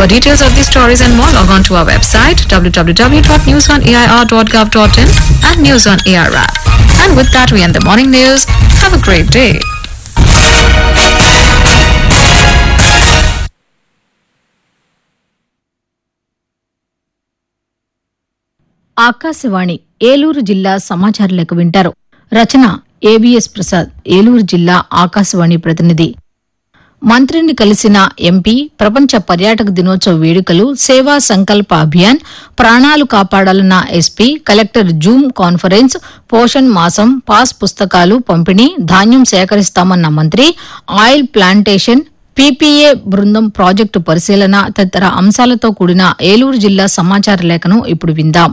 For details of these stories and more, log on to our website www.newsonair.gov.in and News on AR app. And with that, we end the morning news. Have a great day. Akashvani Eluru జిల్లా సమాచార లేఖ వింటారు. రచన ABS Prasad, Eluru జిల్లా ఆకాశవాణి ప్రతినిధి. మంత్రిని కలిసిన MP, ప్రపంచ పర్యాటక దినోత్సవ వేడుకలు, సేవా సంకల్ప అభియాన్, ప్రాణాలు కాపాడాలన్న SP, collector Zoom conference, Poshan మాసం, పాస్ పుస్తకాలు పంపిణీ, ధాన్యం సేకరిస్తామన్న మంత్రి, ఆయిల్ ప్లాంటేషన్, పీపీఏ బృందం ప్రాజెక్టు పరిశీలన తదితర అంశాలతో కూడిన ఏలూరు జిల్లా సమాచార లేఖను ఇప్పుడు విందాం.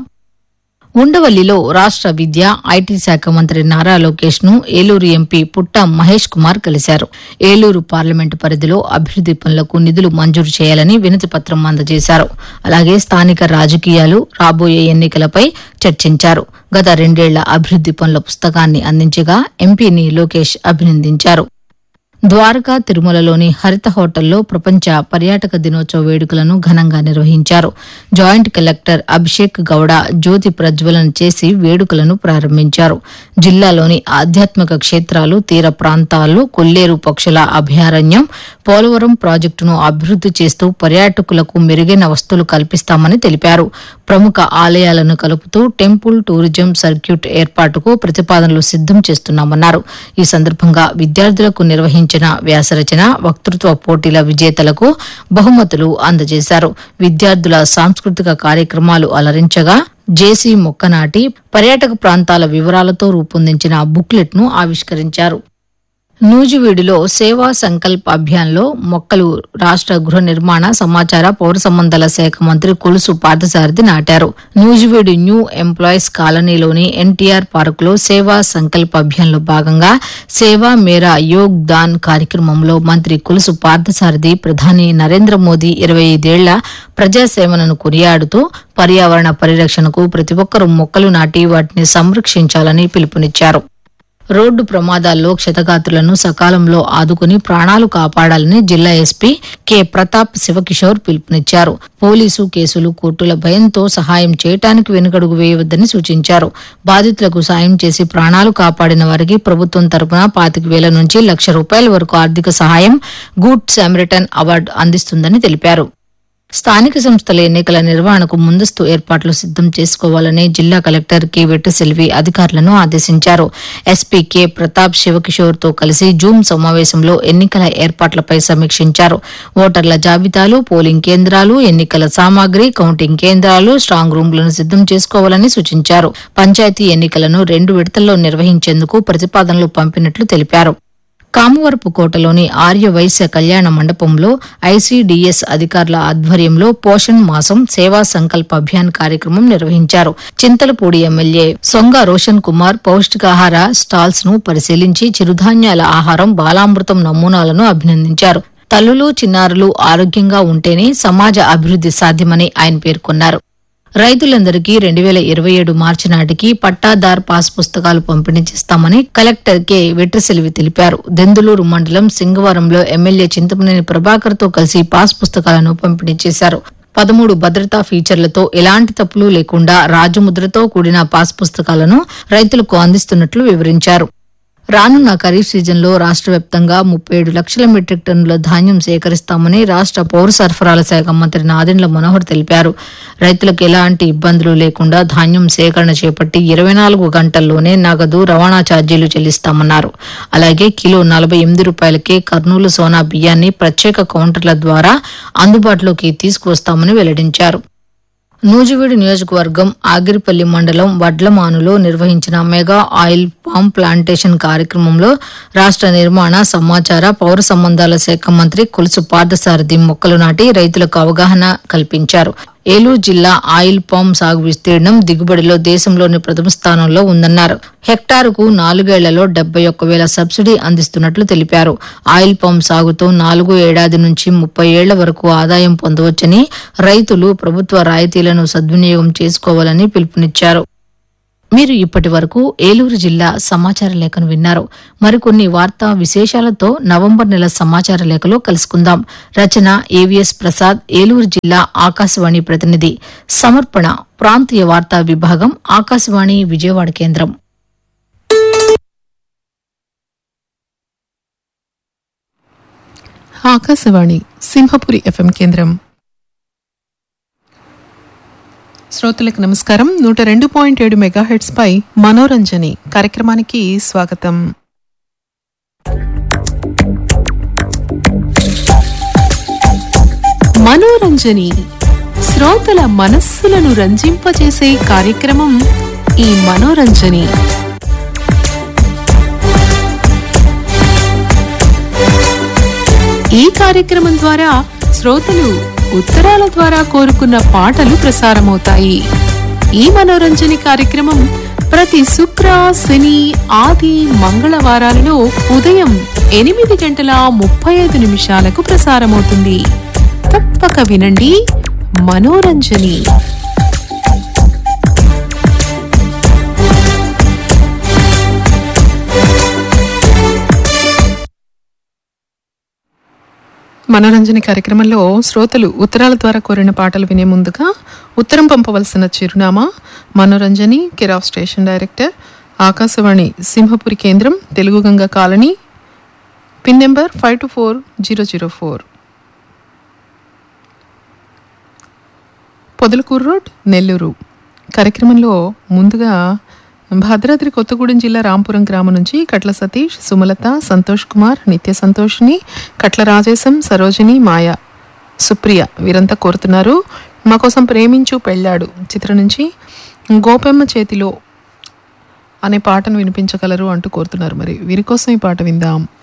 ఉండవల్లిలో రాష్ట విద్య, ఐటీ శాఖ మంత్రి నారా లోకేష్ ను ఏలూరు ఎంపీ పుట్ట మహేష్ కుమార్ కలిశారు. ఏలూరు పార్లమెంటు పరిధిలో అభివృద్ది పనులకు నిధులు మంజూరు చేయాలని వినతి పత్రం అందజేశారు. అలాగే స్థానిక రాజకీయాలు, రాబోయే ఎన్నికలపై చర్చించారు. గత 2 ఏళ్ల అభివృద్ది పనుల పుస్తకాన్ని అందించగా ఎంపీని లోకేష్ అభినందించారు. ద్వారకా తిరుమలలోని హరిత హోటల్లో ప్రపంచ పర్యాటక దినోత్సవ వేడుకలను ఘనంగా నిర్వహించారు. జాయింట్ కలెక్టర్ అభిషేక్ గౌడ జ్యోతి ప్రజ్వలన చేసి వేడుకలను ప్రారంభించారు. జిల్లాలోని ఆధ్యాత్మిక క్షేత్రాలు, తీర ప్రాంతాల్లో కొల్లేరు పక్షుల అభయారణ్యం, పోలవరం ప్రాజెక్టును అభివృద్ది చేస్తూ పర్యాటకులకు మెరుగైన వసతులు కల్పిస్తామని తెలిపారు. ప్రముఖ ఆలయాలను కలుపుతూ టెంపుల్ టూరిజం సర్క్యూట్ ఏర్పాటుకు ప్రతిపాదనలు సిద్దం చేస్తున్నామన్నారు. ఈ సందర్భంగా విద్యార్థులకు నిర్వహించిన వ్యాసరచన, వక్తృత్వ పోటీల విజేతలకు బహుమతులు అందజేశారు. విద్యార్థుల సాంస్కృతిక కార్యక్రమాలు అలరించగా జేసీ మొక్కనాటి పర్యాటక ప్రాంతాల వివరాలతో రూపొందించిన బుక్లెట్ ను ఆవిష్కరించారు. నూజివీడులో సేవా సంకల్ప్ అభియాన్లో మొక్కలు రాష్ట గృహ నిర్మాణ, సమాచార, పౌర సంబంధాల శాఖ మంత్రి కొలుసు పార్థసారథి నాటారు. నూజివీడు న్యూ ఎంప్లాయీస్ కాలనీలోని ఎన్టీఆర్ పార్కులో సేవా సంకల్ప్ అభియాన్లో భాగంగా సేవా మేరా యోగ్ దాన్ కార్యక్రమంలో మంత్రి కొలుసు పార్థసారథి ప్రధాని నరేంద్ర మోదీ 25 ఏళ్ల ప్రజాసేవలను కొనియాడుతూ పర్యావరణ పరిరక్షణకు ప్రతి ఒక్కరూ మొక్కలు నాటి వాటిని సంరక్షించాలని పిలుపునిచ్చారు. రోడ్డు ప్రమాదాల్లో క్షతగాత్రులను సకాలంలో ఆదుకుని ప్రాణాలు కాపాడాలని జిల్లా ఎస్పీ కె ప్రతాప్ శివకిషోర్ పిలుపునిచ్చారు. పోలీసు కేసులు, కోర్టుల భయంతో సహాయం చేయడానికి వెనుకడుగు వేయవద్దని సూచించారు. బాధితులకు సాయం చేసి ప్రాణాలు కాపాడిన వారికి ప్రభుత్వం తరపున 25,000 నుంచి ₹1,00,000 వరకు ఆర్థిక సహాయం, గుడ్ సామరిటన్ అవార్డు అందిస్తుందని తెలిపారు. స్థానిక సంస్థల ఎన్నికల నిర్వహణకు ముందస్తు ఏర్పాట్లు సిద్దం చేసుకోవాలని జిల్లా కలెక్టర్ కె వెట్టిసెల్వి అధికారులను ఆదేశించారు. ఎస్పీ కె ప్రతాప్ శివకిషోర్ తో కలిసి జూమ్ సమావేశంలో ఎన్నికల ఏర్పాట్లపై సమీక్షించారు. ఓటర్ల జాబితాలు, పోలింగ్ కేంద్రాలు, ఎన్నికల సామాగ్రి, కౌంటింగ్ కేంద్రాలు, స్ట్రాంగ్ రూమ్లను సిద్దం చేసుకోవాలని సూచించారు. పంచాయతీ ఎన్నికలను 2 విడతల్లో నిర్వహించేందుకు ప్రతిపాదనలు పంపినట్లు తెలిపారు. కామవరపు కోటలోని ఆర్య వైశ్య కళ్యాణ మండపంలో ఐసీడీఎస్ అధికారుల ఆధ్వర్యంలో పోషణ్ మాసం సేవా సంకల్ప అభియాన్ కార్యక్రమం నిర్వహించారు. చింతలపూడి ఎమ్మెల్యే సొంగ రోషన్ కుమార్ పౌష్టికాహార స్టాల్స్ ను పరిశీలించి చిరుధాన్యాల ఆహారం, బాలామృతం నమూనాలను అభినందించారు. తల్లులు, చిన్నారులు ఆరోగ్యంగా ఉంటేనే సమాజ అభివృద్ది సాధ్యమని ఆయన పేర్కొన్నారు. రైతులందరికీ 2027 మార్చి నాటికి పట్టాదార్ పాస్ పుస్తకాలు పంపిణీ చేస్తామని కలెక్టర్ కె వెట్రిసెల్వి తెలిపారు. దెందులూరు మండలం సింగవరంలో ఎమ్మెల్యే చింతమనేని ప్రభాకర్ తో కలిసి పాస్ పుస్తకాలను పంపిణీ చేశారు. 13 భద్రతా ఫీచర్లతో ఎలాంటి తప్పులు లేకుండా రాజముద్రతో కూడిన పాస్ పుస్తకాలను రైతులకు అందిస్తున్నట్లు వివరించారు. రానున్న ఖరీఫ్ సీజన్లో రాష్ట్ర వ్యాప్తంగా 37 లక్షల మెట్రిక్ టన్నుల ధాన్యం సేకరిస్తామని రాష్ట్ర పౌర సరఫరాల శాఖ మంత్రి నాదెండ్ల మనోహర్ తెలిపారు. రైతులకు ఎలాంటి ఇబ్బందులు లేకుండా ధాన్యం సేకరణ చేపట్టి 24 గంటల్లోనే నగదు, రవాణా ఛార్జీలు చెల్లిస్తామన్నారు. అలాగే కిలో ₹48కే కర్నూలు సోనా బియ్యాన్ని ప్రత్యేక కౌంటర్ల ద్వారా అందుబాటులోకి తీసుకువస్తామని వెల్లడించారు. నూజివీడు నియోజకవర్గం ఆగిరిపల్లి మండలం వడ్లమానులో నిర్వహించిన మెగా ఆయిల్ పామ్ ప్లాంటేషన్ కార్యక్రమంలో రాష్ట్ర నిర్మాణ, సమాచార, పౌర సంబంధాల శాఖ మంత్రి కొలుసు పార్థసారథి మొక్కలు నాటి రైతులకు అవగాహన కల్పించారు. ఏలూరు జిల్లా ఆయిల్ పామ్ సాగు విస్తీర్ణం, దిగుబడిలో దేశంలోని ప్రథమ స్థానంలో ఉందన్నారు. హెక్టారుకు 4 ఏళ్లలో 71,000 సబ్సిడీ అందిస్తున్నట్లు తెలిపారు. ఆయిల్ పామ్ సాగుతో 4 ఏడాది నుంచి 30 ఏళ్ల వరకు ఆదాయం పొందవచ్చని, రైతులు ప్రభుత్వ రాయితీలను సద్వినియోగం చేసుకోవాలని పిలుపునిచ్చారు. మీరు ఇప్పటి వరకు ఏలూరు జిల్లా సమాచార లేఖను విన్నారు. మరికొన్ని వార్తా విశేషాలతో నవంబర్ నెల సమాచార లేఖలో కలుసుకుందాం. రచన ఏవిఎస్ ప్రసాద్, ఏలూరు జిల్లా ఆకాశవాణి ప్రతినిధి. సమర్పణ ప్రాంతీయ వార్తా విభాగం, ఆకాశవాణి విజయవాడ కేంద్రం. ఆకాశవాణి సింహపురి ఎఫ్ఎం కేంద్రం. శ్రోతలకు నమస్కారం. 102.7 మెగాహెర్ట్స్ పై మనోరంజని కార్యక్రమానికి స్వాగతం. మనోరంజని శ్రోతల మనస్సులను రంజింపచేసే కార్యక్రమం ఈ మనోరంజని. ఈ కార్యక్రమం ద్వారా శ్రోతలు ఉత్తరాల ద్వారా కోరుకున్న పాటలు ప్రసారమవుతాయి. ఈ మనోరంజని కార్యక్రమం ప్రతి శుక్ర, శని, ఆది, మంగళవారాలలో ఉదయం 8:35 ప్రసారమవుతుంది. తప్పక వినండి మనోరంజని. మనోరంజని కార్యక్రమంలో శ్రోతలు ఉత్తరాల ద్వారా కోరిన పాటలు వినే ముందుగా ఉత్తరం పంపవలసిన చిరునామా మనోరంజని, care of station director, Akashvani Simhapuri కేంద్రం, Telugu Ganga colony, pin number 524004, Podalakuru road, Nellore. కార్యక్రమంలో ముందుగా భద్రాద్రి కొత్తగూడెం జిల్లా రాంపురం గ్రామం నుంచి కట్ల సతీష్, సుమలత, సంతోష్ కుమార్, నిత్య సంతోషిని, కట్ల రాజేశం, సరోజిని, మాయా, సుప్రియ వీరంతా కోరుతున్నారు. మా కోసం ప్రేమించు పెళ్ళాడు చిత్రం నుంచి గోపెమ్మ చేతిలో అనే పాటను వినిపించగలరు అంటూ కోరుతున్నారు. మరి వీరి కోసం ఈ పాట విందాం.